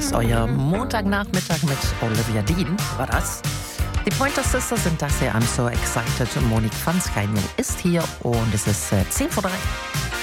Jazz, euer Montagnachmittag mit Olivia Dean war das. Die Pointer Sisters sind das hier. I'm so excited. Monique van Schijnen ist hier und es ist 10 vor 3.